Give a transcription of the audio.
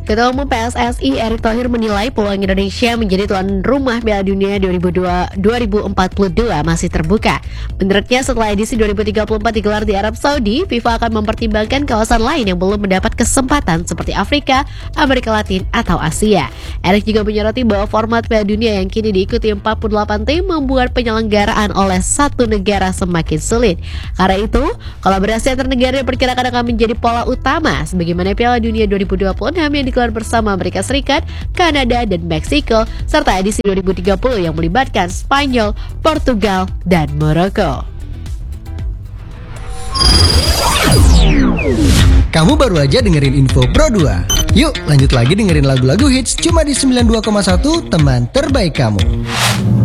Ketua Umum PSSI Erick Thohir menilai peluang Indonesia menjadi tuan rumah Piala Dunia 2042 masih terbuka. Menurutnya setelah edisi 2034 digelar di Arab Saudi, FIFA akan mempertimbangkan kawasan lain yang belum mendapat kesempatan seperti Afrika, Amerika Latin, atau Asia. Erick juga menyoroti bahwa format Piala Dunia yang kini diikuti 48 tim membuat penyelenggaraan oleh satu negara semakin sulit. Karena itu, kolaborasi antar negara diperkirakan akan menjadi pola utama sebagaimana Piala Dunia 2026 yang digelar bersama Amerika Serikat, Kanada, dan Meksiko, serta edisi 2030 yang melibatkan Spanyol, Portugal, dan Maroko. Kamu baru aja dengerin info Pro 2. Yuk lanjut lagi dengerin lagu-lagu hits cuma di 92,1 teman terbaik kamu.